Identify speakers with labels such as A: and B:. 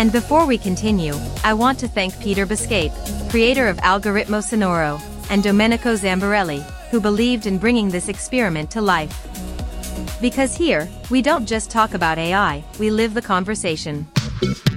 A: And before we continue, I want to thank Peter Biscape, creator of Algoritmo Sonoro, and Domenico Zambarelli, who believed in bringing this experiment to life. Because here, we don't just talk about AI, we live the conversation.